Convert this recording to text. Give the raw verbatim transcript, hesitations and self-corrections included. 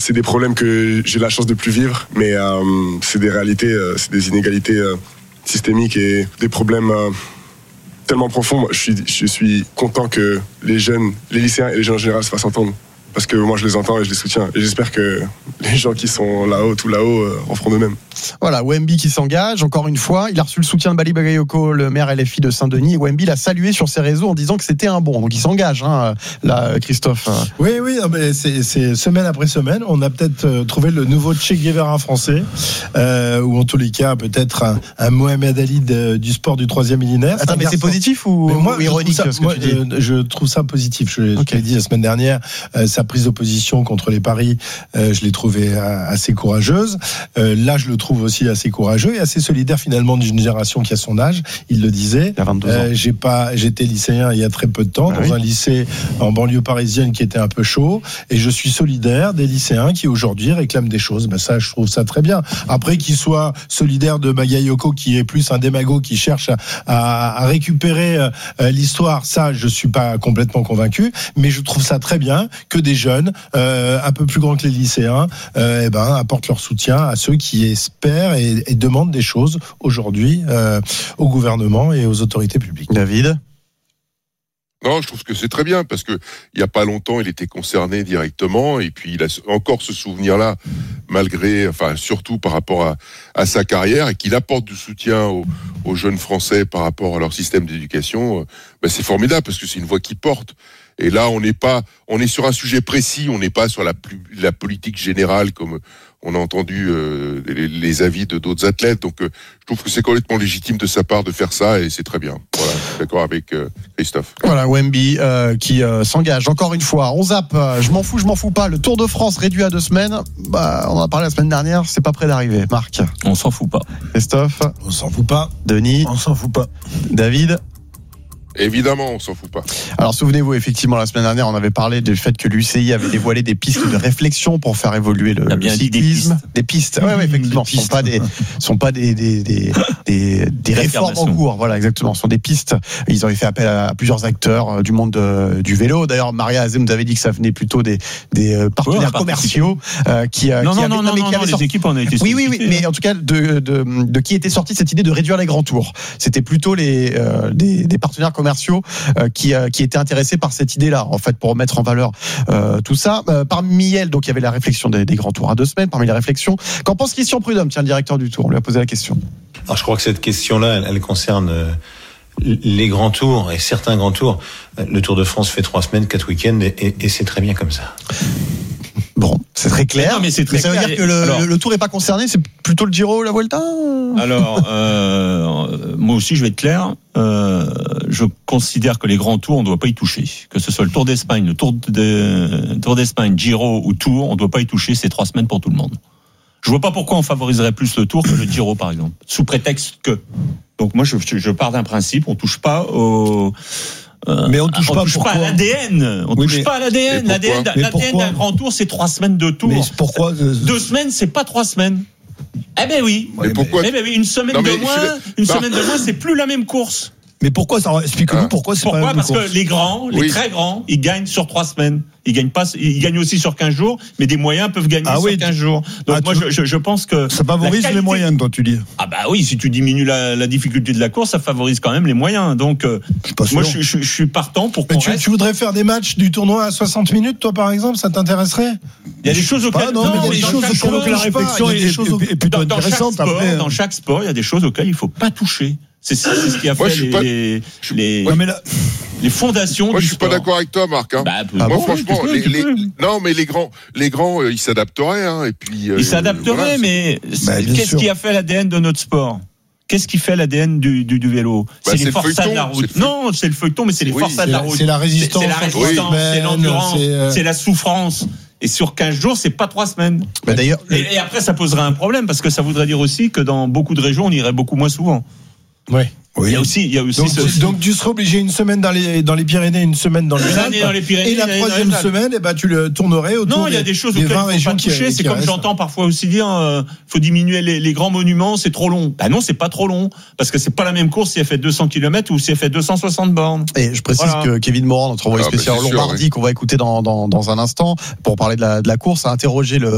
c'est des problèmes que j'ai la chance de plus vivre, mais euh, c'est des réalités, euh, c'est des inégalités euh, systémiques et des problèmes euh, tellement profonds. Je suis, je suis content que les jeunes, les lycéens et les jeunes en général se fassent entendre. Parce que moi je les entends et je les soutiens. Et j'espère que les gens qui sont là-haut, tout là-haut, euh, en feront de même. Voilà, Wemby qui s'engage, encore une fois. Il a reçu le soutien de Bali Bagayoko, le maire L F I de Saint-Denis. Et Wemby l'a salué sur ses réseaux en disant que c'était un bon. Donc il s'engage, hein, là, Christophe. Oui, oui, mais c'est, c'est semaine après semaine. On a peut-être trouvé le nouveau Che Guevara français, euh, ou en tous les cas, peut-être un, un Mohamed Ali de, du sport du troisième millénaire. Attends, mais c'est positif ou, moi, ou ironique ça, ce que moi, tu dis euh, Je trouve ça positif. Je, okay. je l'ai dit la semaine dernière, euh, sa prise d'opposition contre les paris, euh, je l'ai trouvé assez courageuse. Euh, là, je le trouve aussi assez courageux et assez solidaire finalement d'une génération qui a son âge. Il le disait. Il a vingt-deux ans. Euh, j'ai pas, j'étais lycéen il y a très peu de temps, bah dans oui. un lycée en banlieue parisienne qui était un peu chaud, et je suis solidaire des lycéens qui aujourd'hui réclament des choses. Ben ça, je trouve ça très bien. Après, qu'il soit solidaire de Bagayoko, qui est plus un démago qui cherche à, à, à récupérer euh, l'histoire, ça, je suis pas complètement convaincu, mais je trouve ça très bien que des jeunes, euh, un peu plus grands que les lycéens, euh, eh ben, apportent leur soutien à ceux qui espèrent et, et demandent des choses aujourd'hui euh, au gouvernement et aux autorités publiques. David ? Non, je trouve que c'est très bien parce que il y a pas longtemps, il était concerné directement et puis il a encore ce souvenir-là, malgré, enfin surtout par rapport à, à sa carrière, et qu'il apporte du soutien aux, aux jeunes Français par rapport à leur système d'éducation. Ben c'est formidable parce que c'est une voix qui porte. Et là, on n'est pas, on est sur un sujet précis, on n'est pas sur la, plus, la politique générale comme on a entendu euh, les, les avis de d'autres athlètes. Donc, euh, je trouve que c'est complètement légitime de sa part de faire ça et c'est très bien. Voilà, je suis d'accord avec euh, Christophe. Voilà, Wemby euh, qui euh, s'engage encore une fois. On zappe, euh, je m'en fous, je m'en fous pas. Le Tour de France réduit à deux semaines. Bah, on en a parlé la semaine dernière, c'est pas près d'arriver. Marc ? On s'en fout pas. Christophe ? On s'en fout pas. Denis ? On s'en fout pas. David ? Évidemment, on s'en fout pas. Alors souvenez-vous, effectivement, la semaine dernière, on avait parlé du fait que l'U C I avait dévoilé des pistes de réflexion pour faire évoluer le, le cyclisme. Des pistes. Des pistes. Ouais, ouais, effectivement. Ce ne sont pas des, sont pas des, des, des, des, des réformes en cours. Voilà, exactement. Ce sont des pistes. Ils avaient fait appel à plusieurs acteurs du monde de, du vélo. D'ailleurs, Maria Azem nous avait dit que ça venait plutôt des, des partenaires ouais, commerciaux euh, qui, non, qui non, avaient, non, non, mais non, qui avaient non, sorti... les équipes, on a été oui, oui, oui, mais en tout cas, de, de, de qui était sortie cette idée de réduire les grands tours. C'était plutôt les, euh, des, des partenaires commerciaux euh, qui, euh, qui étaient intéressés par cette idée-là, en fait, pour mettre en valeur euh, tout ça. Euh, parmi elles, donc, il y avait la réflexion des, des grands tours à deux semaines. Parmi les réflexions, qu'en pense Christian Prudhomme, tiens, le directeur du Tour, on lui a posé la question. Alors, je crois que cette question-là, elle, elle concerne euh, les grands tours et certains grands tours. Le Tour de France fait trois semaines, quatre week-ends, et, et, et c'est très bien comme ça. Bon, c'est très clair. Non, mais c'est très mais ça clair. veut dire que le, alors, le, le Tour n'est pas concerné, c'est plutôt le Giro ou la Vuelta ? Alors, euh, moi aussi, je vais être clair. Euh, je considère que les grands tours, on ne doit pas y toucher. Que ce soit le Tour d'Espagne, le Tour, de, Tour d'Espagne, Giro ou Tour, on ne doit pas y toucher. C'est trois semaines pour tout le monde. Je ne vois pas pourquoi on favoriserait plus le Tour que le Giro, par exemple, sous prétexte que. Donc moi, je, je pars d'un principe, on ne touche pas au... Euh, mais on ne touche, on pas, touche pas à l'A D N. On ne oui, touche mais, pas à l'A D N. L'A D N, l'A D N d'un grand tour, c'est trois semaines de tour. Mais pourquoi euh, Deux semaines, c'est pas trois semaines. Eh ben oui. Mais pourquoi Eh ben oui, une semaine non, de moins, je... une non. semaine de moins, c'est plus la même course. Mais pourquoi ça explique-nous ah. pourquoi c'est pourquoi pas la même Parce course. que les grands, les oui. très grands, ils gagnent sur trois semaines. Ils gagnent pas, ils gagnent aussi sur quinze jours, mais des moyens peuvent gagner ah sur oui. quinze jours. Donc ah, moi, je, je, je pense que ça favorise qualité... les moyens, toi, tu dis. Ah bah oui, si tu diminues la, la difficulté de la course, ça favorise quand même les moyens. Donc euh, je moi, je, je, je suis partant pour qu'on mais tu, reste... tu voudrais faire des matchs du tournoi à soixante minutes, toi, par exemple, ça t'intéresserait ? Il y a des choses auxquelles non, mais il y a des choses auxquelles la réflexion est plutôt intéressante. Dans chaque sport, il y a des choses auxquelles il faut pas toucher. C'est, c'est, c'est ce qui a fait les, pas... les, les, ouais, mais là... les fondations. Moi, du je suis sport. pas d'accord avec toi, Marc. Hein. Bah, moi, bon, franchement, peux, les, les... non, mais les grands, les grands, euh, ils s'adapteraient, hein, et puis. Euh, ils s'adapteraient, voilà, mais bah, qu'est-ce sûr. qui a fait l'A D N de notre sport ? Qu'est-ce qui fait l'A D N du, du, du vélo ? bah, c'est, c'est les forçats de la route. C'est non, c'est le feuilleton, mais c'est les oui, forçats de la route. C'est la résistance. C'est, c'est la résistance, oui. c'est l'endurance, c'est, euh... c'est la souffrance. Et sur quinze jours, c'est pas trois semaines. Bah, d'ailleurs, et, et après, ça poserait un problème parce que ça voudrait dire aussi que dans beaucoup de régions, on irait beaucoup moins souvent. Ouais. Oui. Il y a aussi, il y a aussi donc, ce... donc tu serais obligé une semaine dans les dans les Pyrénées, une semaine dans les Alpes, dans les Pyrénées, et la troisième semaine, eh ben tu le tournerais autour. Non, il y a des choses auxquelles il faut pas toucher. C'est comme j'entends parfois aussi dire, euh, faut diminuer les, les grands monuments, c'est trop long. Bah non, c'est pas trop long parce que c'est pas la même course si elle fait deux cents kilomètres ou si elle fait deux cent soixante bornes. Et je précise voilà. que Kevin Moran, notre envoyé ah, spécial bah Lombardie, sûr, oui. qu'on va écouter dans, dans dans un instant pour parler de la de la course, a interrogé le